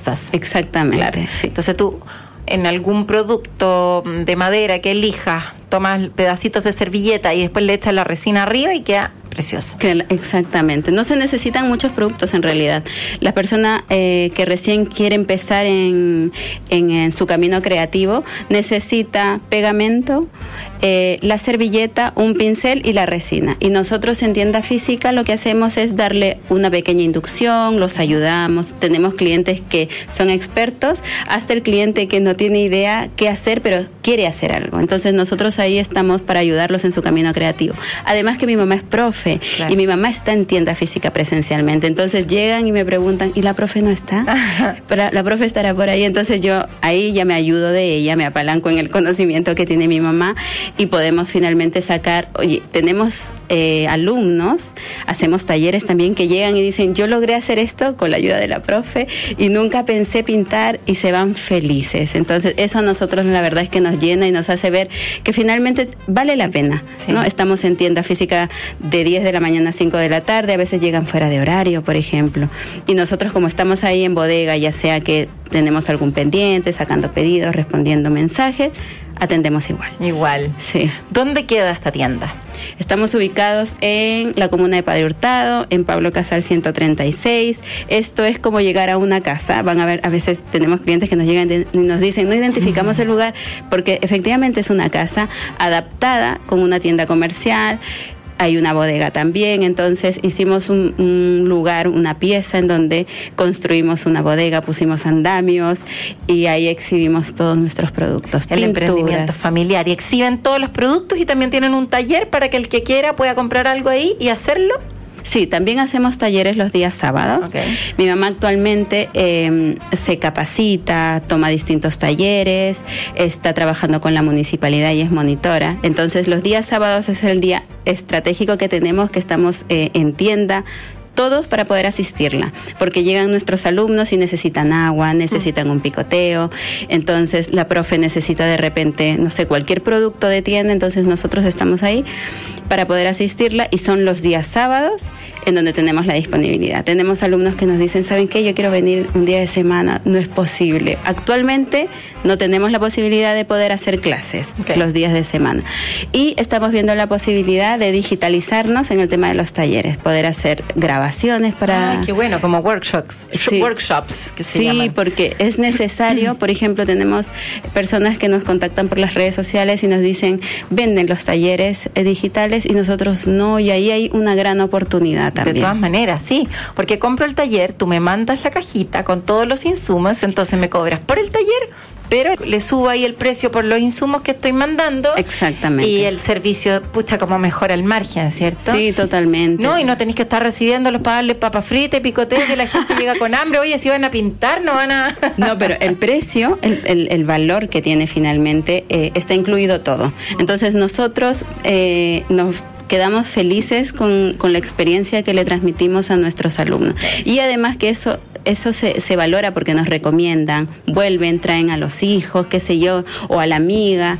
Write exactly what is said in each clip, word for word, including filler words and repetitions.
cosas. Exactamente. Claro. Sí. Entonces tú, en algún producto de madera que elijas, tomas pedacitos de servilleta y después le echas la resina arriba y queda precioso. Que, exactamente. No se necesitan muchos productos en realidad. La persona eh, que recién quiere empezar en, en, en su camino creativo necesita pegamento, eh, la servilleta, un pincel y la resina. Y nosotros en tienda física lo que hacemos es darle una pequeña inducción, los ayudamos. Tenemos clientes que son expertos, hasta el cliente que no tiene idea qué hacer, pero quiere hacer algo. Entonces nosotros ahí estamos para ayudarlos en su camino creativo. Además que mi mamá es profe. Claro. Y mi mamá está en tienda física presencialmente, entonces llegan y me preguntan, ¿y la profe no está? Pero la profe estará por ahí, entonces yo ahí ya me ayudo de ella, me apalanco en el conocimiento que tiene mi mamá y podemos finalmente sacar, oye, tenemos eh, alumnos, hacemos talleres también que llegan y dicen, yo logré hacer esto con la ayuda de la profe y nunca pensé pintar y se van felices. Entonces eso a nosotros la verdad es que nos llena y nos hace ver que finalmente vale la pena, sí. ¿no? Estamos en tienda física de diez de la mañana a cinco de la tarde, a veces llegan fuera de horario, por ejemplo. Y nosotros como estamos ahí en bodega, ya sea que tenemos algún pendiente, sacando pedidos, respondiendo mensajes, atendemos igual. Igual. Sí. ¿Dónde queda esta tienda? Estamos ubicados en la comuna de Padre Hurtado, en Pablo Casal ciento treinta y seis. Esto es como llegar a una casa. Van a ver, a veces tenemos clientes que nos llegan y nos dicen, no identificamos el lugar, porque efectivamente es una casa adaptada con una tienda comercial. Hay una bodega también, entonces hicimos un, un lugar, una pieza en donde construimos una bodega, pusimos andamios y ahí exhibimos todos nuestros productos. El pinturas. Emprendimiento familiar. Y exhiben todos los productos y también tienen un taller para que el que quiera pueda comprar algo ahí y hacerlo. Sí, también hacemos talleres los días sábados. Okay. Mi mamá actualmente eh, se capacita, toma distintos talleres, está trabajando con la municipalidad y es monitora. Entonces los días sábados es el día estratégico que tenemos, que estamos eh, en tienda, todos para poder asistirla, porque llegan nuestros alumnos y necesitan agua, necesitan un picoteo, entonces la profe necesita de repente, no sé, cualquier producto de tienda, entonces nosotros estamos ahí para poder asistirla y son los días sábados en donde tenemos la disponibilidad. Tenemos alumnos que nos dicen, ¿saben qué? Yo quiero venir un día de semana, no es posible. Actualmente no tenemos la posibilidad de poder hacer clases okay. los días de semana y estamos viendo la posibilidad de digitalizarnos en el tema de los talleres, poder hacer grabaciones para... Ay, qué bueno, como workshops, sí. workshops que se sí, llaman. porque es necesario, por ejemplo, tenemos personas que nos contactan por las redes sociales y nos dicen, venden los talleres digitales y nosotros no, y ahí hay una gran oportunidad también. De todas maneras, sí, porque compro el taller, tú me mandas la cajita con todos los insumos, entonces me cobras por el taller, pero le subo ahí el precio por los insumos que estoy mandando. Exactamente. Y el servicio, pucha, como mejora el margen, ¿cierto? Sí, totalmente. No, y no tenéis que estar recibiéndolos para darles papas fritas, picoteo, que la gente llega con hambre. Oye, si van a pintar, no van a... No, pero el precio, el, el, el valor que tiene finalmente, eh, está incluido todo. Entonces nosotros eh, nos... quedamos felices con, con la experiencia que le transmitimos a nuestros alumnos. Y además que eso eso se, se valora porque nos recomiendan, vuelven, traen a los hijos, qué sé yo, o a la amiga.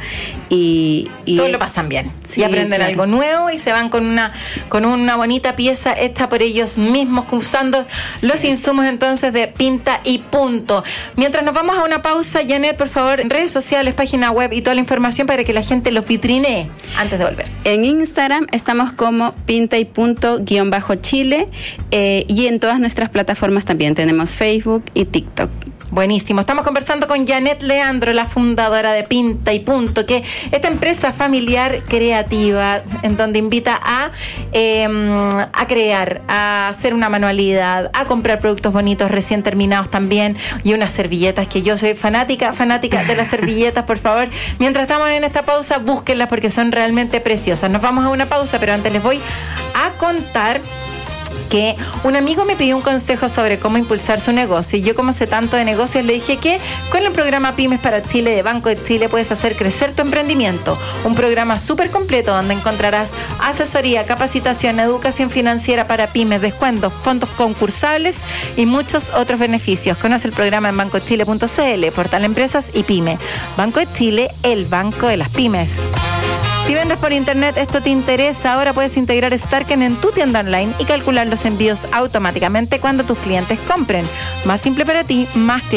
Y, y todos lo pasan bien. Sí, y aprenden claro. algo nuevo y se van con una con una bonita pieza hecha por ellos mismos, usando sí. los insumos entonces de Pinta y Punto. Mientras nos vamos a una pausa, Janet, por favor, redes sociales, página web y toda la información para que la gente los vitrinee antes de volver. En Instagram estamos como Pinta y Punto guión bajo Chile eh, y en todas nuestras plataformas también tenemos Facebook y TikTok. Buenísimo. Estamos conversando con Janet Leandro, la fundadora de Pinta y Punto, que esta empresa familiar creativa en donde invita a eh, a crear, a hacer una manualidad, a comprar productos bonitos recién terminados también y unas servilletas que yo soy fanática, fanática de las servilletas, por favor. Mientras estamos en esta pausa, búsquenlas porque son realmente preciosas. Nos vamos a una pausa, pero antes les voy a contar que un amigo me pidió un consejo sobre cómo impulsar su negocio y yo, como sé tanto de negocios, le dije que con el programa Pymes para Chile de Banco de Chile puedes hacer crecer tu emprendimiento, un programa súper completo donde encontrarás asesoría, capacitación, educación financiera para pymes, descuentos, fondos concursables y muchos otros beneficios. Conoce el programa en banco de chile punto c l, portal Empresas y Pyme. Banco de Chile, el banco de las pymes. Si vendes por internet, esto te interesa, ahora puedes integrar Starken en tu tienda online y calcular los envíos automáticamente cuando tus clientes compren. Más simple para ti, más claro.